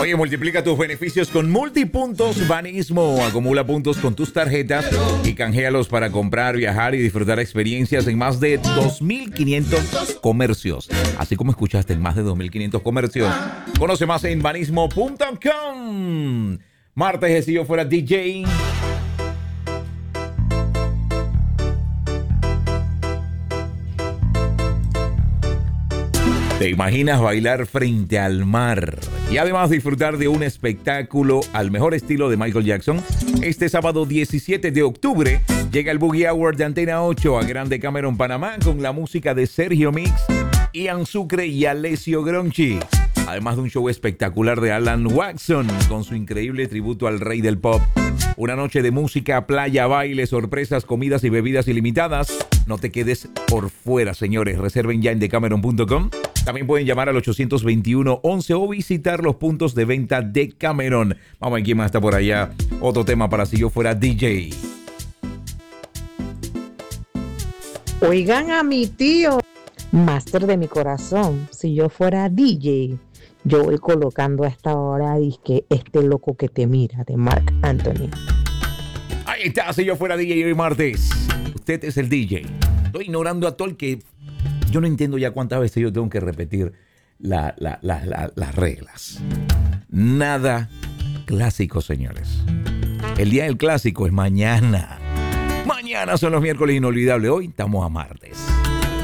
Oye, multiplica tus beneficios con Multipuntos Banismo. Acumula puntos con tus tarjetas y canjealos para comprar, viajar y disfrutar experiencias en más de 2.500 comercios. Así como escuchaste, en más de 2.500 comercios. Conoce más en banismo.com. Martes de Si Yo Fuera DJ. ¿Te imaginas bailar frente al mar y además disfrutar de un espectáculo al mejor estilo de Michael Jackson? Este sábado 17 de octubre llega el Boogie Hour de Antena 8 a Grande Cameron, Panamá, con la música de Sergio Mix, Ian Sucre y Alessio Gronchi. Además de un show espectacular de Alan Watson con su increíble tributo al rey del pop. Una noche de música, playa, baile, sorpresas, comidas y bebidas ilimitadas. No te quedes por fuera, señores. Reserven ya en decameron.com. También pueden llamar al 821-11 o visitar los puntos de venta de Cameron. Vamos a ver quién más está por allá. Otro tema para Si Yo Fuera DJ. Oigan a mi tío, máster de mi corazón. Si yo fuera DJ, yo voy colocando a esta hora disque Este Loco Que Te Mira, de Marc Anthony. Ahí está, Si Yo Fuera DJ hoy martes. Usted es el DJ. Estoy ignorando a todo el que... Yo no entiendo ya cuántas veces yo tengo que repetir las reglas. Nada clásico, señores. El día del clásico es mañana. Mañana son los miércoles inolvidables. Hoy estamos a martes.